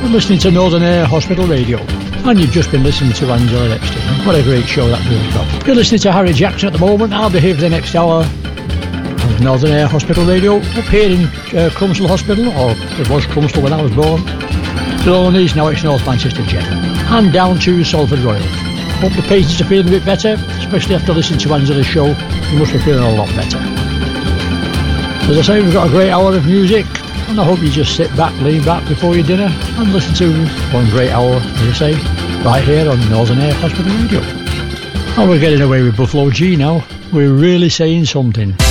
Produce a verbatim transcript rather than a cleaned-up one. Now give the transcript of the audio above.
You're listening to Northern Air Hospital Radio, and you've just been listening to Angela Dexter. What a great show that we've got. You're listening to Harry Jackson at the moment. I'll be here for the next hour of Northern Air Hospital Radio, up here in uh, Crumsall Hospital, or it was Crumsall when I was born. Trelawney's, now it's North Manchester Jet, and down to Salford Royal. Hope the patients are feeling a bit better, especially after listening to Angela's show. You must be feeling a lot better. As I say, we've got a great hour of music, and I hope you just sit back, lean back before your dinner and listen to one great hour, as I say, right here on Northern Air Hospital Radio. And we're getting away with Buffalo G now. We're really saying something.